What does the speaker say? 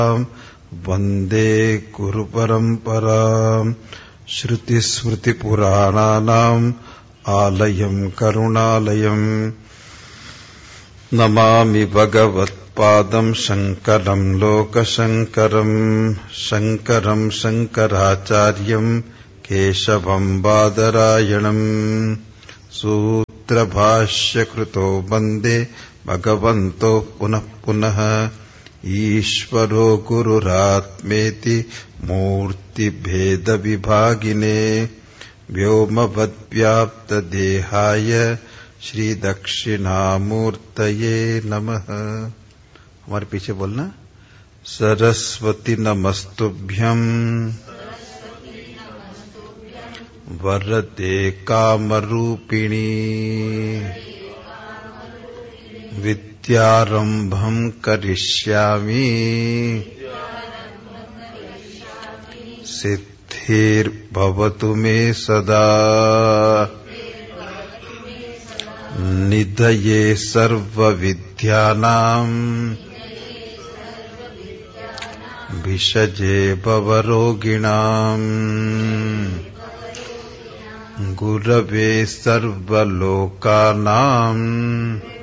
వందే గురు పరంపరాం. శృతిస్మృతిపురాణానాం ఆలయం కరుణాలయం. నమామి భగవత్పాదం శంకరం లోకశంకరం. శంకరం శంకరాచార్యం కేశవం బాదరాయణం. సూత్రభాష్యకృతో వందే భగవంతో పునః పునః. ఈశ్వరో గురురాత్మేతి మూర్తిభేద విభాగినే. వ్యోమవద్వ్యాప్తదేహాయ श्री दक्षिणामूर्तये नमः. हमारे पीछे बोलना. सरस्वती नमस्तुभ्यं वरदे कामरूपिणी. विद्यारंभं करिष्यामि सिद्धिर्भवतु मे सदा. निधये सर्वविद्यानां भिषजे भवरोगिणां. गुरवे सर्वलोकानां